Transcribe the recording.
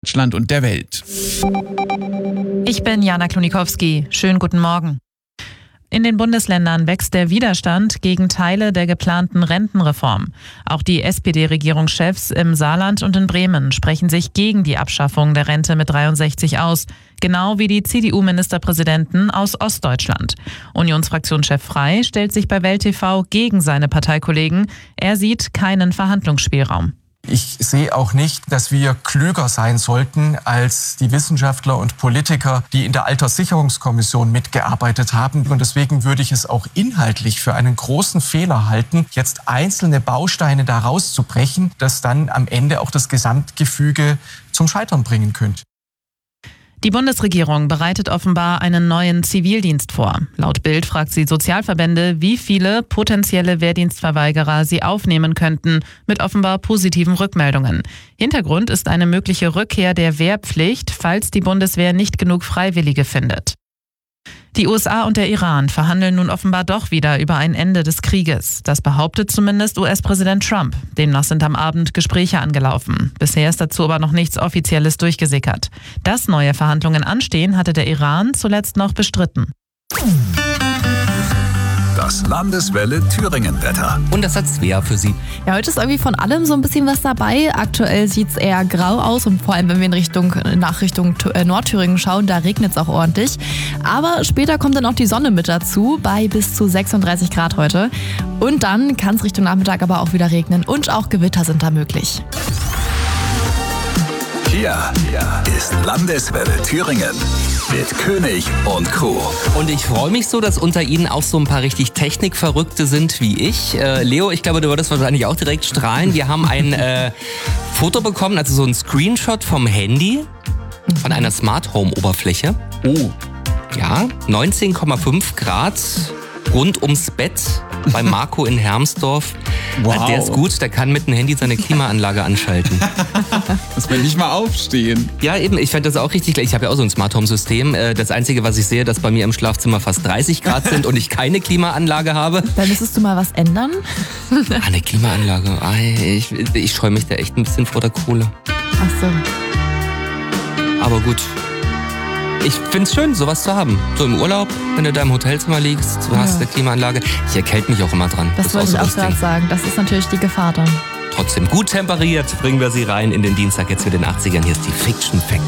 Deutschland und der Welt. Ich bin Jana Klonikowski. Schönen guten Morgen. In den Bundesländern wächst der Widerstand gegen Teile der geplanten Rentenreform. Auch die SPD-Regierungschefs im Saarland und in Bremen sprechen sich gegen die Abschaffung der Rente mit 63 aus. Genau wie die CDU-Ministerpräsidenten aus Ostdeutschland. Unionsfraktionschef Frey stellt sich bei Welt TV gegen seine Parteikollegen. Er sieht keinen Verhandlungsspielraum. Ich sehe auch nicht, dass wir klüger sein sollten als die Wissenschaftler und Politiker, die in der Alterssicherungskommission mitgearbeitet haben. Und deswegen würde ich es auch inhaltlich für einen großen Fehler halten, jetzt einzelne Bausteine da rauszubrechen, das dann am Ende auch das Gesamtgefüge zum Scheitern bringen könnte. Die Bundesregierung bereitet offenbar einen neuen Zivildienst vor. Laut Bild fragt sie Sozialverbände, wie viele potenzielle Wehrdienstverweigerer sie aufnehmen könnten, mit offenbar positiven Rückmeldungen. Hintergrund ist eine mögliche Rückkehr der Wehrpflicht, falls die Bundeswehr nicht genug Freiwillige findet. Die USA und der Iran verhandeln nun offenbar doch wieder über ein Ende des Krieges. Das behauptet zumindest US-Präsident Trump. Demnach sind am Abend Gespräche angelaufen. Bisher ist dazu aber noch nichts Offizielles durchgesickert. Dass neue Verhandlungen anstehen, hatte der Iran zuletzt noch bestritten. Das Landeswelle Thüringen-Wetter. Und das hat Svea für Sie. Ja, heute ist irgendwie von allem so ein bisschen was dabei. Aktuell sieht es eher grau aus und vor allem, wenn wir nach Richtung Nordthüringen schauen, da regnet es auch ordentlich. Aber später kommt dann auch die Sonne mit dazu, bei bis zu 36 Grad heute. Und dann kann es Richtung Nachmittag aber auch wieder regnen und auch Gewitter sind da möglich. Hier ist Landeswelle Thüringen mit König und Co. Und ich freue mich so, dass unter Ihnen auch so ein paar richtig Technikverrückte sind wie ich. Leo, ich glaube, du würdest wahrscheinlich auch direkt strahlen. Wir haben ein Foto bekommen, also so ein Screenshot vom Handy von einer Smart Home Oberfläche. Oh. Ja, 19,5 Grad rund ums Bett bei Marco in Hermsdorf. Wow. Der ist gut, der kann mit dem Handy seine Klimaanlage anschalten. Muss man nicht mal aufstehen. Ja, eben, ich fand das auch richtig geil. Ich habe ja auch so ein Smart Home System. Das Einzige, was ich sehe, dass bei mir im Schlafzimmer fast 30 Grad sind und ich keine Klimaanlage habe. Dann müsstest du mal was ändern. Eine Klimaanlage, ich scheue mich da echt ein bisschen vor der Kohle. Ach so. Aber gut. Ich find's schön, sowas zu haben. So im Urlaub, wenn du da im Hotelzimmer liegst, du hast eine Klimaanlage. Ich erkälte mich auch immer dran. Das wollte ich auch gerade sagen. Das ist natürlich die Gefahr dann. Trotzdem gut temperiert, bringen wir sie rein in den Dienstag jetzt für den 80ern. Hier ist die Fiction Factory.